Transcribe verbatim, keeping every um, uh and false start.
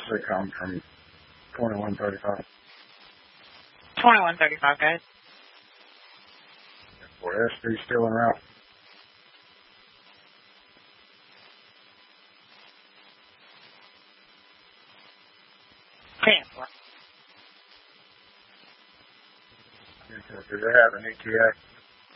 Sitcom from twenty-one thirty-five. twenty-one thirty-five, guys. For S P still en route. ten four. Do they have an E T A?